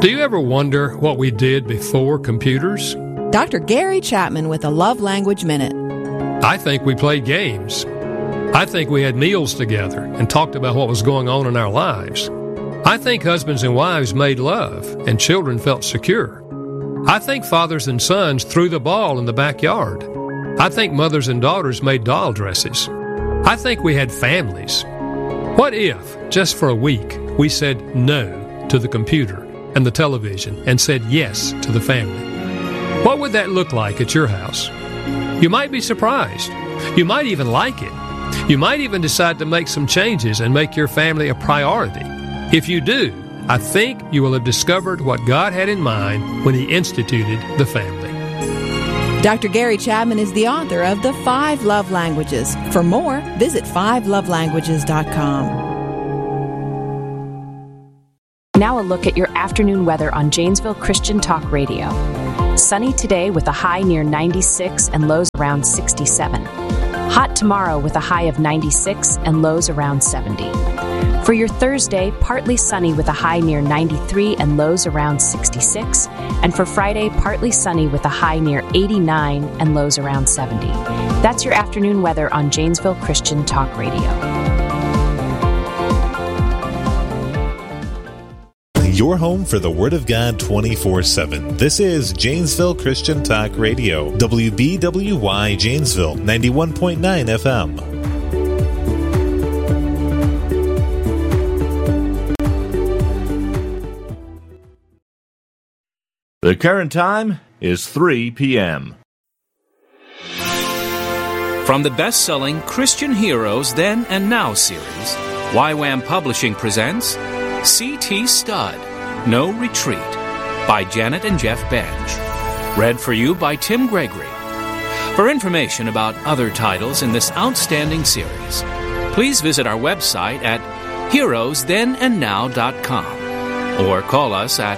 Do you ever wonder what we did before computers? Dr. Gary Chapman with a Love Language Minute. I think we played games. I think we had meals together and talked about what was going on in our lives. I think husbands and wives made love and children felt secure. I think fathers and sons threw the ball in the backyard. I think mothers and daughters made doll dresses. I think we had families. What if, just for a week, we said no to the computer and the television and said yes to the family? What would that look like at your house? You might be surprised. You might even like it. You might even decide to make some changes and make your family a priority. If you do, I think you will have discovered what God had in mind when He instituted the family. Dr. Gary Chapman is the author of The 5 Love Languages. For more, visit 5lovelanguages.com. Now a look at your afternoon weather on Janesville Christian Talk Radio. Sunny today with a high near 96 and lows around 67. Hot tomorrow with a high of 96 and lows around 70. For your Thursday, partly sunny with a high near 93 and lows around 66. And for Friday, partly sunny with a high near 89 and lows around 70. That's your afternoon weather on Janesville Christian Talk Radio. Your home for the Word of God 24/7. This is Janesville Christian Talk Radio. WBWY Janesville, 91.9 FM. The current time is 3 p.m. From the best-selling Christian Heroes Then and Now series, YWAM Publishing presents C.T. Studd, No Retreat, by Janet and Jeff Benj. Read for you by Tim Gregory. For information about other titles in this outstanding series, please visit our website at heroesthenandnow.com or call us at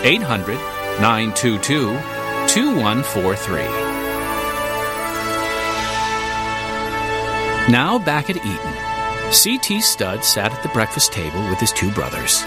800-922-2143. Now back at Eton, C.T. Studd sat at the breakfast table with his two brothers.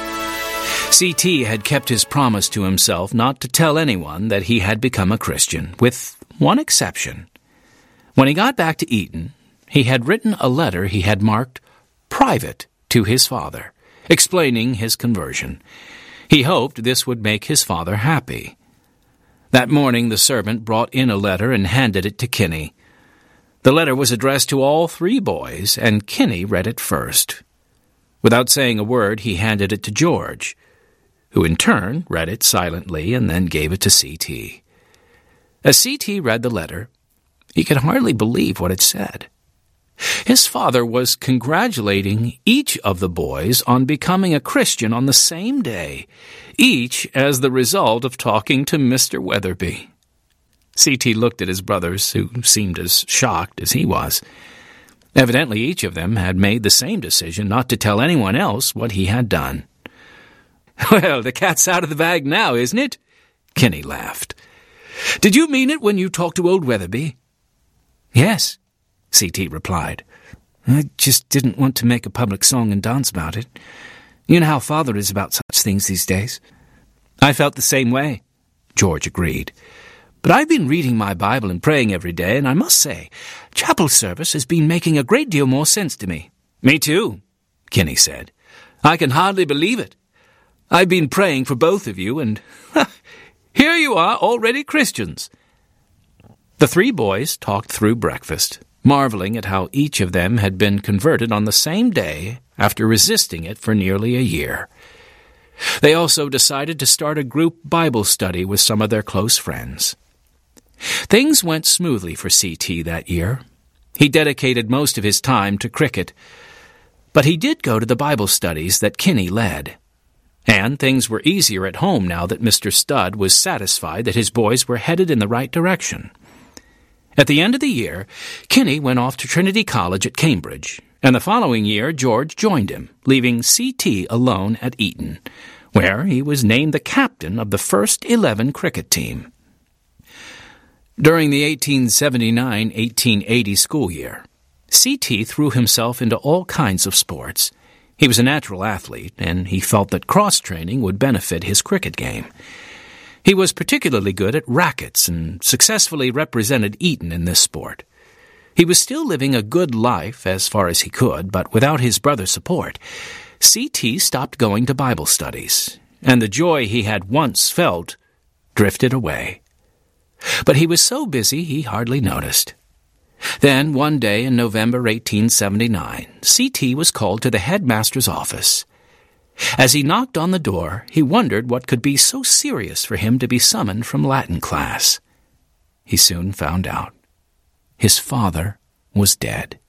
C.T. had kept his promise to himself not to tell anyone that he had become a Christian, with one exception. When he got back to Eton, he had written a letter he had marked private to his father, explaining his conversion. He hoped this would make his father happy. That morning the servant brought in a letter and handed it to Kinney. The letter was addressed to all three boys, and Kinney read it first. Without saying a word, he handed it to George, who in turn read it silently and then gave it to C.T. As C.T. read the letter, he could hardly believe what it said. His father was congratulating each of the boys on becoming a Christian on the same day, each as the result of talking to Mr. Weatherby. C.T. looked at his brothers, who seemed as shocked as he was. Evidently, each of them had made the same decision not to tell anyone else what he had done. "Well, the cat's out of the bag now, isn't it?" Kinney laughed. "Did you mean it when you talked to old Weatherby?" "Yes," C.T. replied. "I just didn't want to make a public song and dance about it. You know how Father is about such things these days." "I felt the same way," George agreed. "But I've been reading my Bible and praying every day, and I must say, chapel service has been making a great deal more sense to me." "Me too," Kinney said. "I can hardly believe it. I've been praying for both of you, and here you are, already Christians." The three boys talked through breakfast, marveling at how each of them had been converted on the same day after resisting it for nearly a year. They also decided to start a group Bible study with some of their close friends. Things went smoothly for C.T. that year. He dedicated most of his time to cricket, but he did go to the Bible studies that Kinney led. And things were easier at home now that Mr. Studd was satisfied that his boys were headed in the right direction. At the end of the year, Kinney went off to Trinity College at Cambridge, and the following year George joined him, leaving C.T. alone at Eton, where he was named the captain of the first 11 cricket team. During the 1879-1880 school year, C.T. threw himself into all kinds of sports. He was a natural athlete, and he felt that cross-training would benefit his cricket game. He was particularly good at rackets and successfully represented Eton in this sport. He was still living a good life as far as he could, but without his brother's support, C.T. stopped going to Bible studies, and the joy he had once felt drifted away. But he was so busy he hardly noticed. Then, one day in November 1879, C.T. was called to the headmaster's office. As he knocked on the door, he wondered what could be so serious for him to be summoned from Latin class. He soon found out. His father was dead.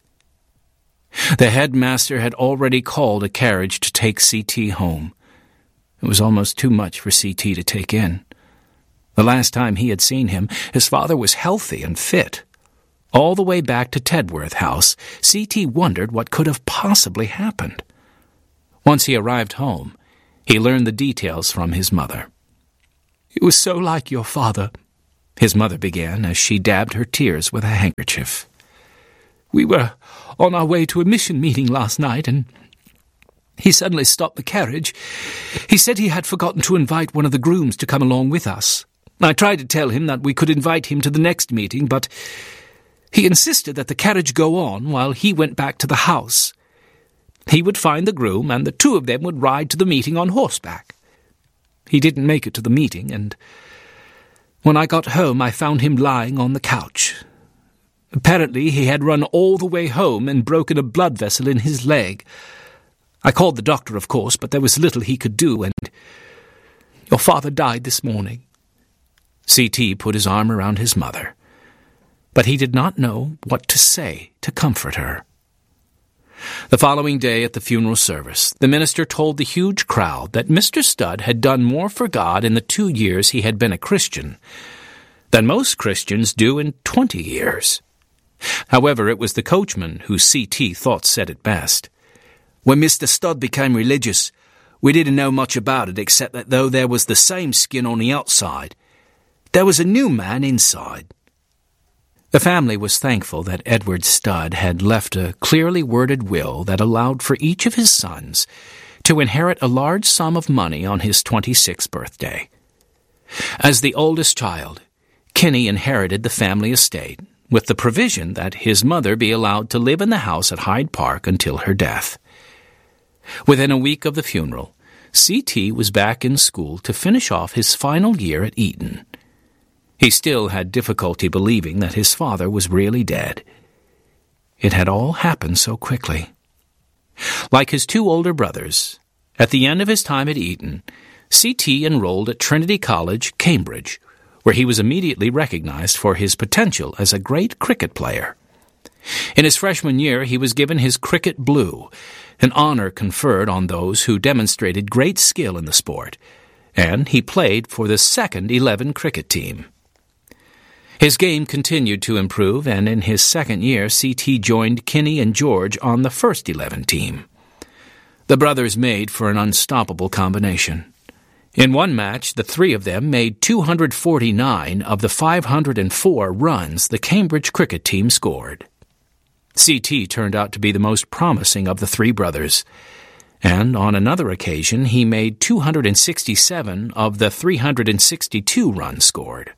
The headmaster had already called a carriage to take C.T. home. It was almost too much for C.T. to take in. The last time he had seen him, his father was healthy and fit. All the way back to Tedworth House, C.T. wondered what could have possibly happened. Once he arrived home, he learned the details from his mother. "It was so like your father," his mother began as she dabbed her tears with a handkerchief. "We were on our way to a mission meeting last night, and he suddenly stopped the carriage. He said he had forgotten to invite one of the grooms to come along with us. I tried to tell him that we could invite him to the next meeting, but he insisted that the carriage go on while he went back to the house. He would find the groom, and the two of them would ride to the meeting on horseback. He didn't make it to the meeting, and when I got home I found him lying on the couch. Apparently he had run all the way home and broken a blood vessel in his leg. I called the doctor, of course, but there was little he could do, and your father died this morning." C.T. put his arm around his mother, but he did not know what to say to comfort her. The following day at the funeral service, the minister told the huge crowd that Mr. Studd had done more for God in the 2 years he had been a Christian than most Christians do in 20 years. However, it was the coachman who C.T. thought said it best. "When Mr. Studd became religious, we didn't know much about it except that though there was the same skin on the outside, there was a new man inside." The family was thankful that Edward Studd had left a clearly worded will that allowed for each of his sons to inherit a large sum of money on his 26th birthday. As the oldest child, Kinney inherited the family estate, with the provision that his mother be allowed to live in the house at Hyde Park until her death. Within a week of the funeral, C.T. was back in school to finish off his final year at Eton. He still had difficulty believing that his father was really dead. It had all happened so quickly. Like his two older brothers, at the end of his time at Eton, C.T. enrolled at Trinity College, Cambridge, where he was immediately recognized for his potential as a great cricket player. In his freshman year, he was given his Cricket Blue, an honor conferred on those who demonstrated great skill in the sport, and he played for the second 11 cricket team. His game continued to improve, and in his second year, C.T. joined Kinney and George on the first 11 team. The brothers made for an unstoppable combination. In one match, the three of them made 249 of the 504 runs the Cambridge cricket team scored. C.T. turned out to be the most promising of the three brothers, and on another occasion he made 267 of the 362 runs scored.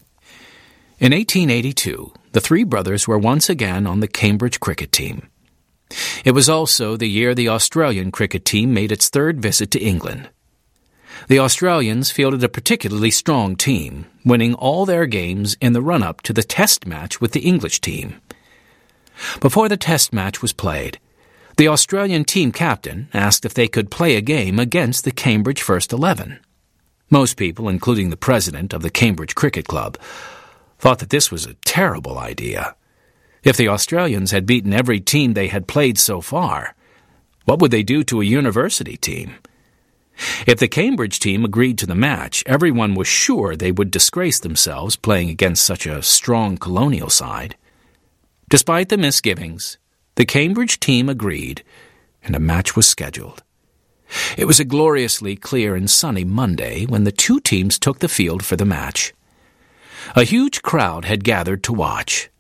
In 1882, the three brothers were once again on the Cambridge cricket team. It was also the year the Australian cricket team made its third visit to England. The Australians fielded a particularly strong team, winning all their games in the run-up to the test match with the English team. Before the test match was played, the Australian team captain asked if they could play a game against the Cambridge First 11. Most people, including the president of the Cambridge Cricket Club, thought that this was a terrible idea. If the Australians had beaten every team they had played so far, what would they do to a university team? If the Cambridge team agreed to the match, everyone was sure they would disgrace themselves playing against such a strong colonial side. Despite the misgivings, the Cambridge team agreed, and a match was scheduled. It was a gloriously clear and sunny Monday when the two teams took the field for the match. A huge crowd had gathered to watch.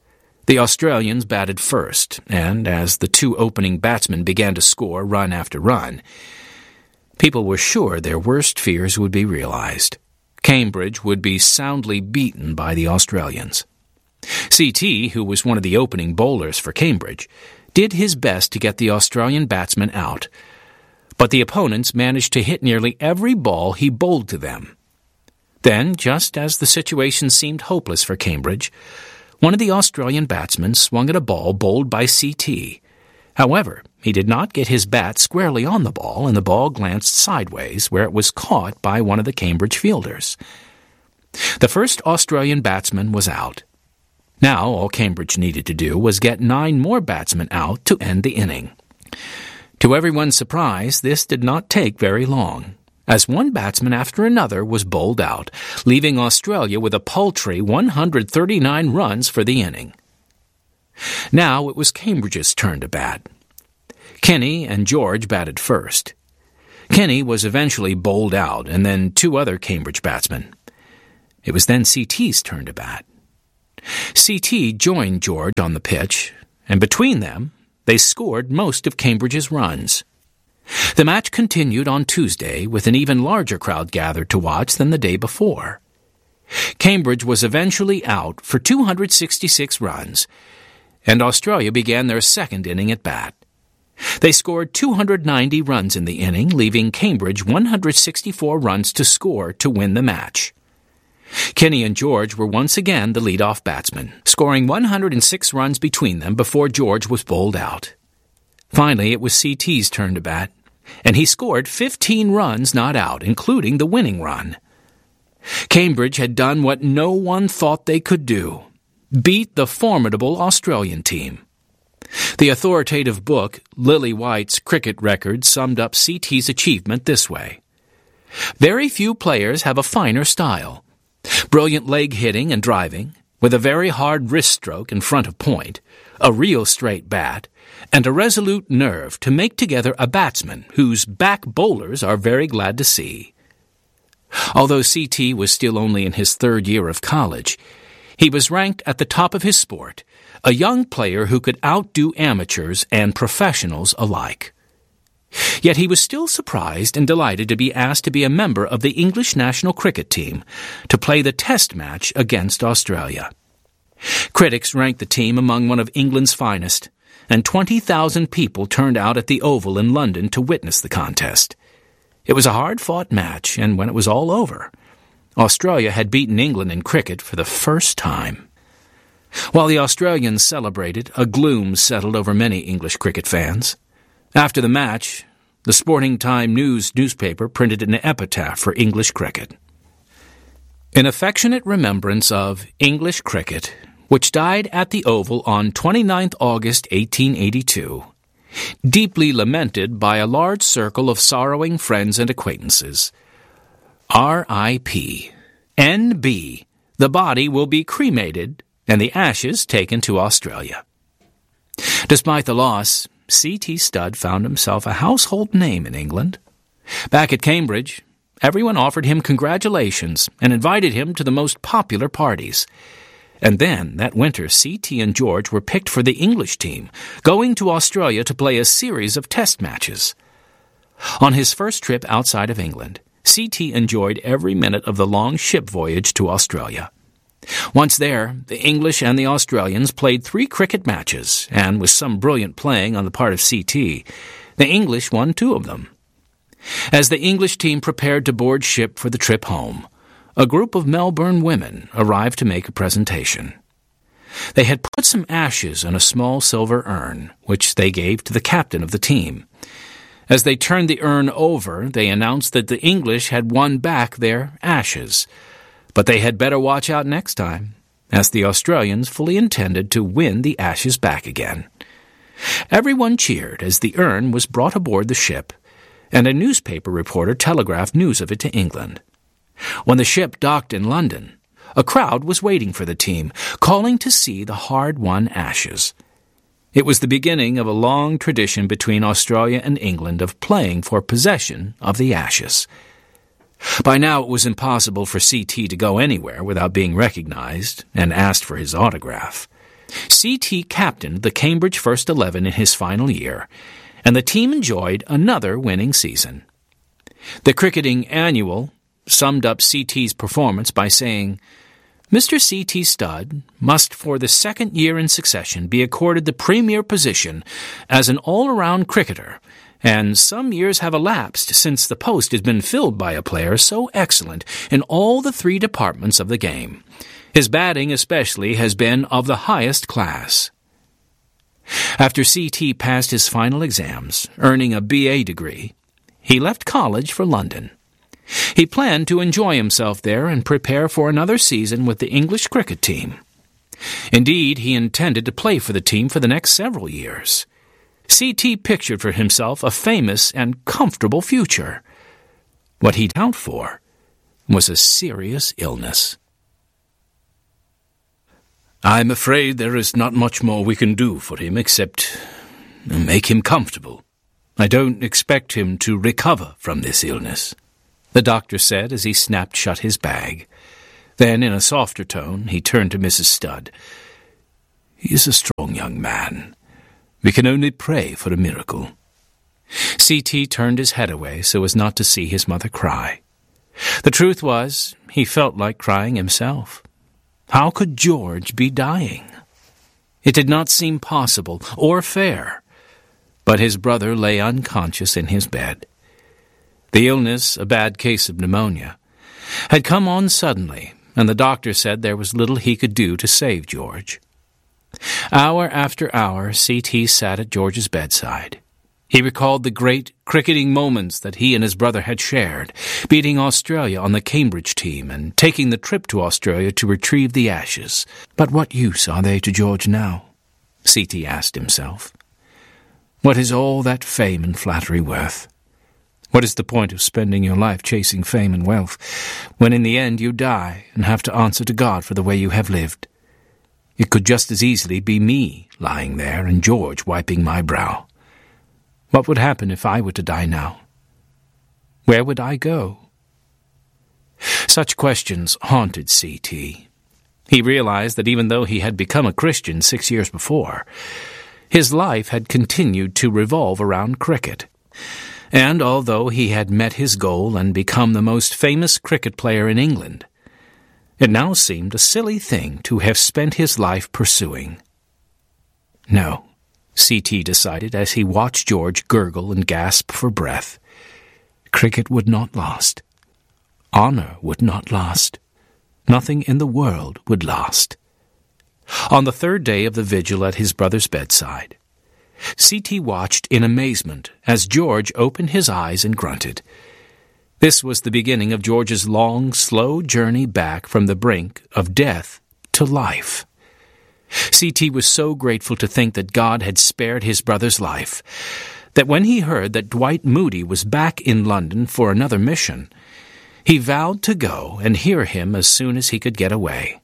The Australians batted first, and as the two opening batsmen began to score run after run, people were sure their worst fears would be realized. Cambridge would be soundly beaten by the Australians. C.T., who was one of the opening bowlers for Cambridge, did his best to get the Australian batsmen out, but the opponents managed to hit nearly every ball he bowled to them. Then, just as the situation seemed hopeless for Cambridge, one of the Australian batsmen swung at a ball bowled by C.T. However, he did not get his bat squarely on the ball, and the ball glanced sideways, where it was caught by one of the Cambridge fielders. The first Australian batsman was out. Now all Cambridge needed to do was get 9 more batsmen out to end the inning. To everyone's surprise, this did not take very long, as one batsman after another was bowled out, leaving Australia with a paltry 139 runs for the inning. Now it was Cambridge's turn to bat. Kenny and George batted first. Kenny was eventually bowled out, and then 2 other Cambridge batsmen. It was then C.T.'s turn to bat. C.T. joined George on the pitch, and between them, they scored most of Cambridge's runs. The match continued on Tuesday with an even larger crowd gathered to watch than the day before. Cambridge was eventually out for 266 runs, and Australia began their second inning at bat. They scored 290 runs in the inning, leaving Cambridge 164 runs to score to win the match. Kenny and George were once again the leadoff batsmen, scoring 106 runs between them before George was bowled out. Finally, it was C.T.'s turn to bat, and he scored 15 runs not out, including the winning run. Cambridge had done what no one thought they could do: beat the formidable Australian team. The authoritative book, Lily White's Cricket Record, summed up C.T.'s achievement this way: "Very few players have a finer style. Brilliant leg hitting and driving, with a very hard wrist stroke in front of point, a real straight bat, and a resolute nerve to make together a batsman whose back bowlers are very glad to see." Although C.T. was still only in his 3rd year of college, he was ranked at the top of his sport, a young player who could outdo amateurs and professionals alike. Yet he was still surprised and delighted to be asked to be a member of the English national cricket team to play the Test match against Australia. Critics ranked the team among one of England's finest, and 20,000 people turned out at the Oval in London to witness the contest. It was a hard-fought match, and when it was all over, Australia had beaten England in cricket for the first time. While the Australians celebrated, a gloom settled over many English cricket fans. After the match, the Sporting Time newspaper printed an epitaph for English cricket: "In affectionate remembrance of English cricket, which died at the Oval on 29th August 1882, deeply lamented by a large circle of sorrowing friends and acquaintances. R.I.P. N.B. The body will be cremated and the ashes taken to Australia." Despite the loss, C.T. Studd found himself a household name in England. Back at Cambridge, everyone offered him congratulations and invited him to the most popular parties. And then, that winter, C.T. and George were picked for the English team, going to Australia to play a series of test matches. On his first trip outside of England, C.T. enjoyed every minute of the long ship voyage to Australia. Once there, the English and the Australians played 3 cricket matches, and with some brilliant playing on the part of C.T., the English won 2 of them. As the English team prepared to board ship for the trip home, a group of Melbourne women arrived to make a presentation. They had put some ashes in a small silver urn, which they gave to the captain of the team. As they turned the urn over, they announced that the English had won back their ashes, but they had better watch out next time, as the Australians fully intended to win the ashes back again. Everyone cheered as the urn was brought aboard the ship, and a newspaper reporter telegraphed news of it to England. When the ship docked in London, a crowd was waiting for the team, calling to see the hard-won ashes. It was the beginning of a long tradition between Australia and England of playing for possession of the ashes. By now it was impossible for C.T. to go anywhere without being recognized and asked for his autograph. C.T. captained the Cambridge First 11 in his final year, and the team enjoyed another winning season. The Cricketing Annual summed up C.T.'s performance by saying, "Mr. C.T. Studd must for the second year in succession be accorded the premier position as an all-around cricketer, and some years have elapsed since the post has been filled by a player so excellent in all the three departments of the game. His batting especially has been of the highest class." After C.T. passed his final exams, earning a B.A. degree, he left college for London. He planned to enjoy himself there and prepare for another season with the English cricket team. Indeed, he intended to play for the team for the next several years. C.T. pictured for himself a famous and comfortable future. What he doubted for was a serious illness. "I'm afraid there is not much more we can do for him except make him comfortable. I don't expect him to recover from this illness," the doctor said as he snapped shut his bag. Then, in a softer tone, he turned to Mrs. Studd. "He is a strong young man. We can only pray for a miracle." C.T. turned his head away so as not to see his mother cry. The truth was, he felt like crying himself. How could George be dying? It did not seem possible or fair, but his brother lay unconscious in his bed. The illness, a bad case of pneumonia, had come on suddenly, and the doctor said there was little he could do to save George. Hour after hour, C.T. sat at George's bedside. He recalled the great cricketing moments that he and his brother had shared, beating Australia on the Cambridge team and taking the trip to Australia to retrieve the Ashes. But what use are they to George now? C.T. asked himself. What is all that fame and flattery worth? What is the point of spending your life chasing fame and wealth, when in the end you die and have to answer to God for the way you have lived? It could just as easily be me lying there and George wiping my brow. What would happen if I were to die now? Where would I go? Such questions haunted C.T. He realized that even though he had become a Christian 6 years before, his life had continued to revolve around cricket. And although he had met his goal and become the most famous cricket player in England, it now seemed a silly thing to have spent his life pursuing. No, C.T. decided as he watched George gurgle and gasp for breath. Cricket would not last. Honor would not last. Nothing in the world would last. On the third day of the vigil at his brother's bedside, C.T. watched in amazement as George opened his eyes and grunted. This was the beginning of George's long, slow journey back from the brink of death to life. C.T. was so grateful to think that God had spared his brother's life that when he heard that Dwight Moody was back in London for another mission, he vowed to go and hear him as soon as he could get away.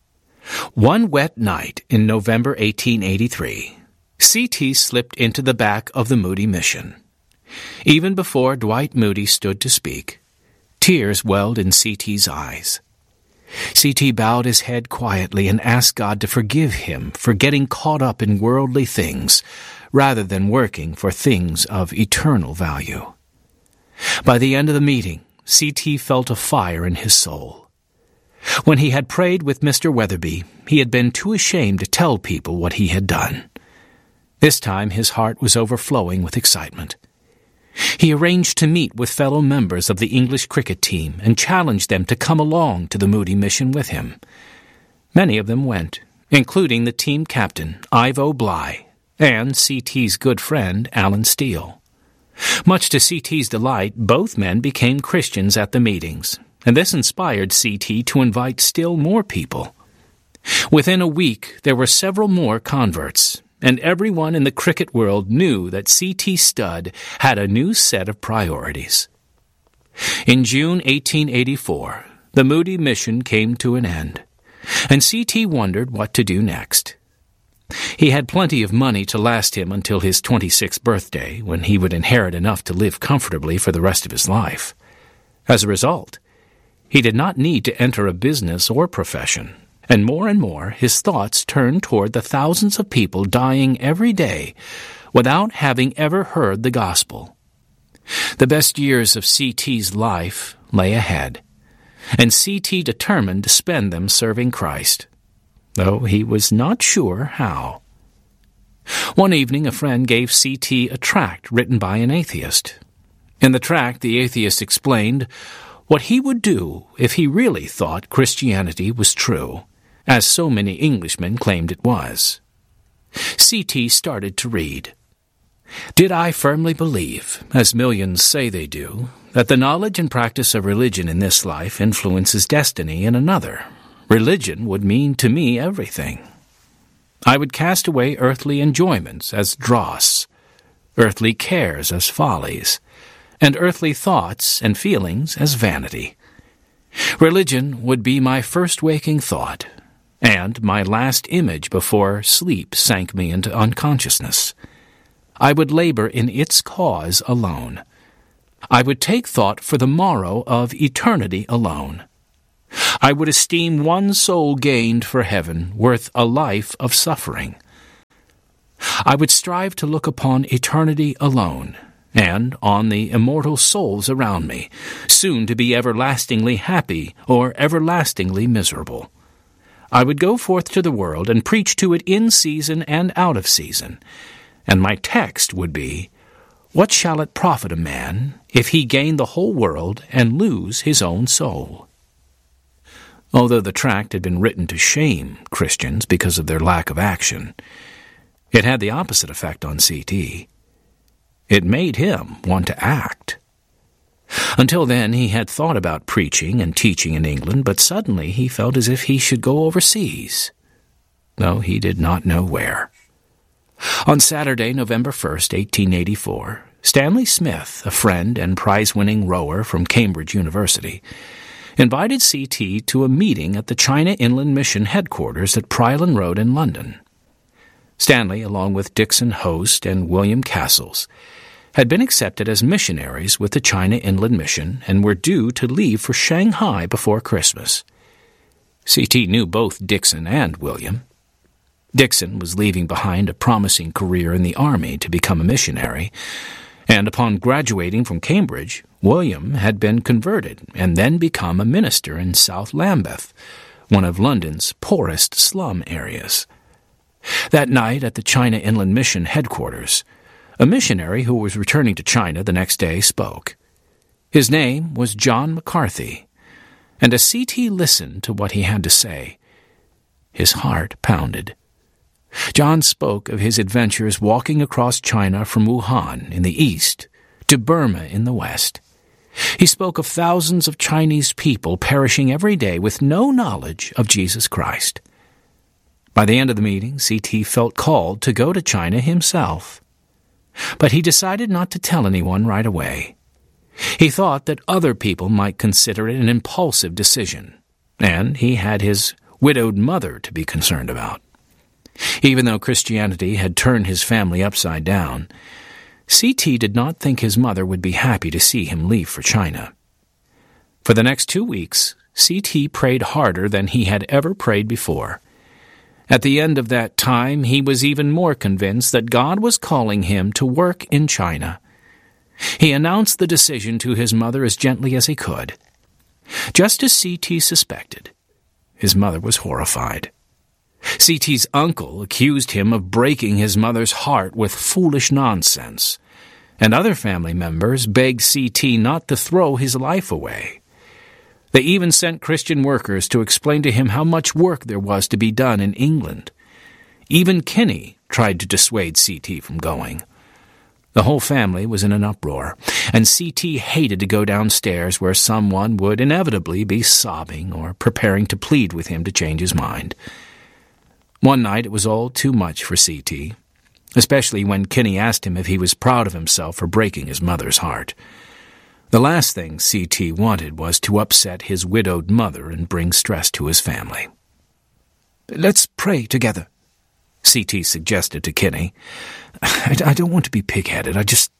One wet night in November 1883, C.T. slipped into the back of the Moody mission. Even before Dwight Moody stood to speak, tears welled in C.T.'s eyes. C.T. bowed his head quietly and asked God to forgive him for getting caught up in worldly things rather than working for things of eternal value. By the end of the meeting, C.T. felt a fire in his soul. When he had prayed with Mr. Weatherby, he had been too ashamed to tell people what he had done. This time his heart was overflowing with excitement. He arranged to meet with fellow members of the English cricket team and challenged them to come along to the Moody mission with him. Many of them went, including the team captain, Ivo Bly, and C.T.'s good friend, Alan Steele. Much to C.T.'s delight, both men became Christians at the meetings, and this inspired C.T. to invite still more people. Within a week, there were several more converts, and everyone in the cricket world knew that C.T. Studd had a new set of priorities. In June 1884, the Moody mission came to an end, and C.T. wondered what to do next. He had plenty of money to last him until his 26th birthday, when he would inherit enough to live comfortably for the rest of his life. As a result, he did not need to enter a business or profession, and more his thoughts turned toward the thousands of people dying every day without having ever heard the gospel. The best years of C.T.'s life lay ahead, and C.T. determined to spend them serving Christ, though he was not sure how. One evening a friend gave C.T. a tract written by an atheist. In the tract, the atheist explained what he would do if he really thought Christianity was true, as so many Englishmen claimed it was. C.T. started to read. Did I firmly believe, as millions say they do, that the knowledge and practice of religion in this life influences destiny in another, religion would mean to me everything. I would cast away earthly enjoyments as dross, earthly cares as follies, and earthly thoughts and feelings as vanity. Religion would be my first waking thought, and my last image before sleep sank me into unconsciousness. I would labor in its cause alone. I would take thought for the morrow of eternity alone. I would esteem one soul gained for heaven worth a life of suffering. I would strive to look upon eternity alone, and on the immortal souls around me, soon to be everlastingly happy or everlastingly miserable. I would go forth to the world and preach to it in season and out of season, and my text would be, What shall it profit a man if he gain the whole world and lose his own soul? Although the tract had been written to shame Christians because of their lack of action, it had the opposite effect on C.T. It made him want to act. Until then he had thought about preaching and teaching in England, but suddenly he felt as if he should go overseas, though he did not know where. On Saturday, November 1st, 1884, Stanley Smith, a friend and prize-winning rower from Cambridge University, invited C.T. to a meeting at the China Inland Mission headquarters at Pryland Road in London. Stanley, along with Dixon Host and William Castles, had been accepted as missionaries with the China Inland Mission and were due to leave for Shanghai before Christmas. C.T. knew both Dixon and William. Dixon was leaving behind a promising career in the Army to become a missionary, and upon graduating from Cambridge, William had been converted and then become a minister in South Lambeth, one of London's poorest slum areas. That night at the China Inland Mission headquarters, a missionary who was returning to China the next day spoke. His name was John McCarthy, and as C.T. listened to what he had to say, his heart pounded. John spoke of his adventures walking across China from Wuhan in the east to Burma in the west. He spoke of thousands of Chinese people perishing every day with no knowledge of Jesus Christ. By the end of the meeting, C.T. felt called to go to China himself. But he decided not to tell anyone right away. He thought that other people might consider it an impulsive decision, and he had his widowed mother to be concerned about. Even though Christianity had turned his family upside down, C.T. did not think his mother would be happy to see him leave for China. For the next 2 weeks, C.T. prayed harder than he had ever prayed before. At the end of that time, he was even more convinced that God was calling him to work in China. He announced the decision to his mother as gently as he could. Just as C.T. suspected, his mother was horrified. C.T.'s uncle accused him of breaking his mother's heart with foolish nonsense, and other family members begged C.T. not to throw his life away. They even sent Christian workers to explain to him how much work there was to be done in England. Even Kinney tried to dissuade C.T. from going. The whole family was in an uproar, and C.T. hated to go downstairs where someone would inevitably be sobbing or preparing to plead with him to change his mind. One night it was all too much for C.T., especially when Kinney asked him if he was proud of himself for breaking his mother's heart. The last thing C.T. wanted was to upset his widowed mother and bring stress to his family. "Let's pray together," C.T. suggested to Kinney. I don't want to be pig-headed. I just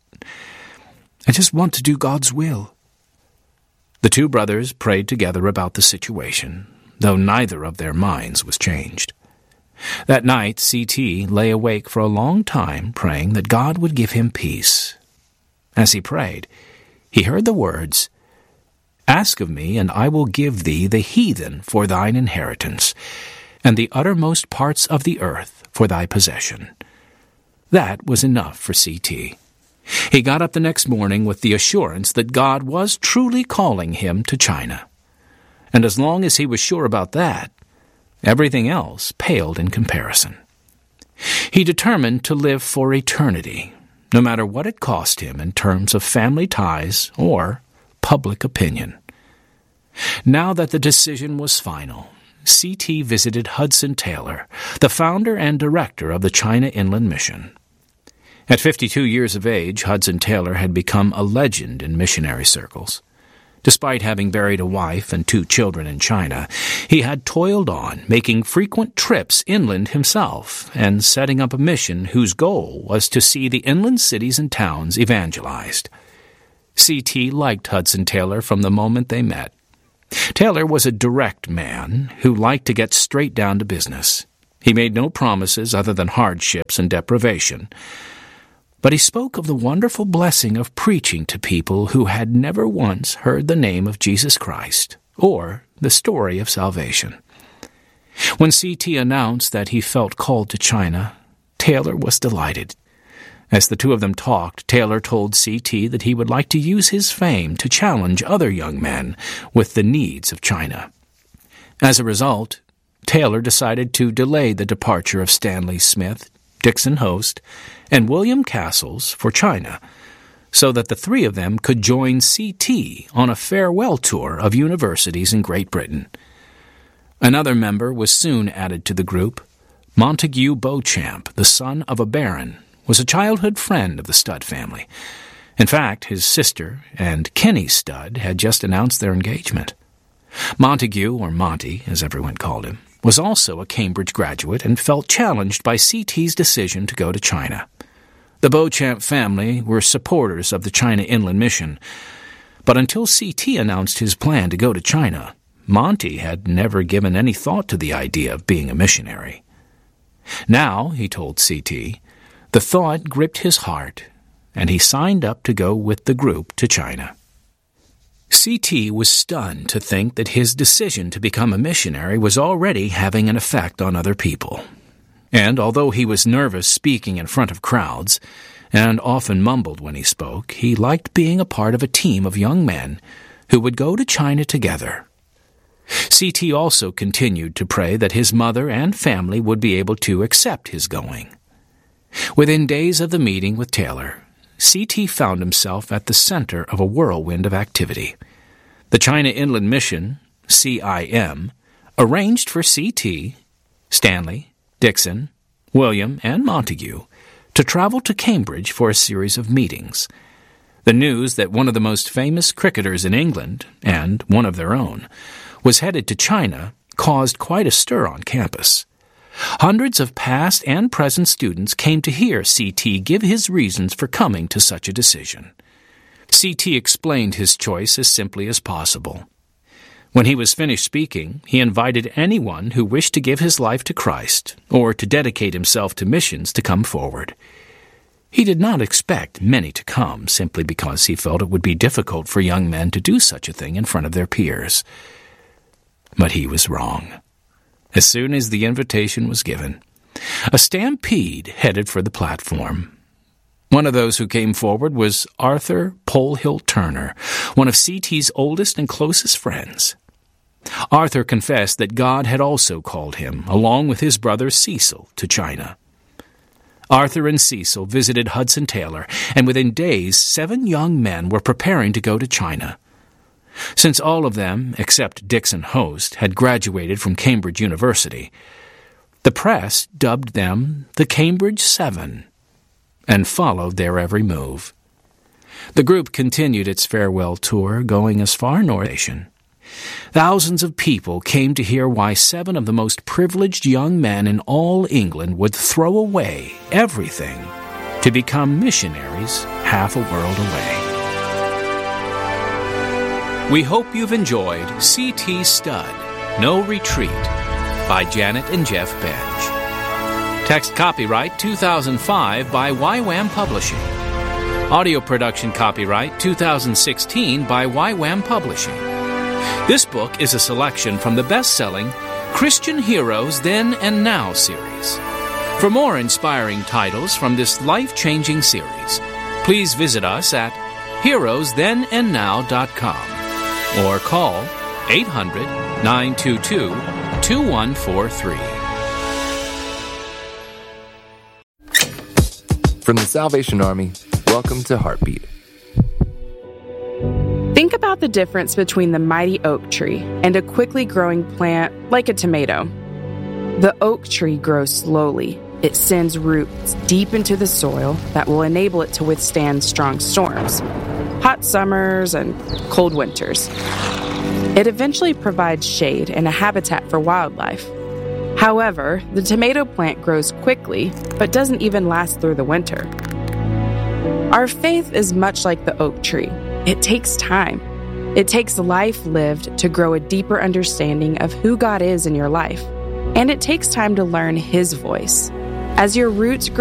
want to do God's will." The two brothers prayed together about the situation. though neither of their minds was changed. That night, C.T. lay awake for a long time, praying that God would give him peace. As he prayed, he heard the words, "Ask of me, and I will give thee the heathen for thine inheritance, and the uttermost parts of the earth for thy possession." That was enough for C.T. He got up the next morning with the assurance that God was truly calling him to China. And as long as he was sure about that, everything else paled in comparison. He determined to live for eternity, no matter what it cost him in terms of family ties or public opinion. Now that the decision was final, C.T. visited Hudson Taylor, the founder and director of the China Inland Mission. At 52 years of age, Hudson Taylor had become a legend in missionary circles. Despite having buried a wife and 2 children in China, he had toiled on, making frequent trips inland himself and setting up a mission whose goal was to see the inland cities and towns evangelized. C.T. liked Hudson Taylor from the moment they met. Taylor was a direct man who liked to get straight down to business. He made no promises other than hardships and deprivation. But he spoke of the wonderful blessing of preaching to people who had never once heard the name of Jesus Christ or the story of salvation. When C.T. announced that he felt called to China, Taylor was delighted. As the two of them talked, Taylor told C.T. that he would like to use his fame to challenge other young men with the needs of China. As a result, Taylor decided to delay the departure of Stanley Smith, Dixon Host, and William Castles for China, so that the 3 of them could join C.T. on a farewell tour of universities in Great Britain. Another member was soon added to the group. Montague Beauchamp, the son of a baron, was a childhood friend of the Studd family. In fact, his sister and Kenny Studd had just announced their engagement. Montague, or Monty, as everyone called him, was also a Cambridge graduate and felt challenged by C.T.'s decision to go to China. The Beauchamp family were supporters of the China Inland Mission, but until C.T. announced his plan to go to China, Monty had never given any thought to the idea of being a missionary. Now, he told C.T., the thought gripped his heart, and he signed up to go with the group to China. C.T. was stunned to think that his decision to become a missionary was already having an effect on other people. And although he was nervous speaking in front of crowds, and often mumbled when he spoke, he liked being a part of a team of young men who would go to China together. C.T. also continued to pray that his mother and family would be able to accept his going. Within days of the meeting with Taylor, C.T. found himself at the center of a whirlwind of activity. The China Inland Mission, CIM, arranged for C.T., Stanley, Dixon, William, and Montague to travel to Cambridge for a series of meetings. The news that one of the most famous cricketers in England, and one of their own, was headed to China caused quite a stir on campus. Hundreds of past and present students came to hear C.T. give his reasons for coming to such a decision. C.T. explained his choice as simply as possible. When he was finished speaking, he invited anyone who wished to give his life to Christ or to dedicate himself to missions to come forward. He did not expect many to come simply because he felt it would be difficult for young men to do such a thing in front of their peers. But he was wrong. As soon as the invitation was given, a stampede headed for the platform. One of those who came forward was Arthur Polhill Turner, one of C.T.'s oldest and closest friends. Arthur confessed that God had also called him, along with his brother Cecil, to China. Arthur and Cecil visited Hudson Taylor, and within days 7 young men were preparing to go to China. Since all of them, except Dixon Host, had graduated from Cambridge University, the press dubbed them the Cambridge 7 and followed their every move. The group continued its farewell tour, going as far north. Thousands of people came to hear why 7 of the most privileged young men in all England would throw away everything to become missionaries half a world away. We hope you've enjoyed C.T. Studd, No Retreat by Janet and Jeff Bench. Text copyright 2005 by YWAM Publishing. Audio production copyright 2016 by YWAM Publishing. This book is a selection from the best-selling Christian Heroes Then and Now series. For more inspiring titles from this life-changing series, please visit us at heroesthenandnow.com or call 800-922-2143. From the Salvation Army, welcome to Heartbeat. Think about the difference between the mighty oak tree and a quickly growing plant like a tomato. The oak tree grows slowly. It sends roots deep into the soil that will enable it to withstand strong storms, hot summers, and cold winters. It eventually provides shade and a habitat for wildlife. However, the tomato plant grows quickly, but doesn't even last through the winter. Our faith is much like the oak tree. It takes time. It takes life lived to grow a deeper understanding of who God is in your life. And it takes time to learn His voice. As your roots grow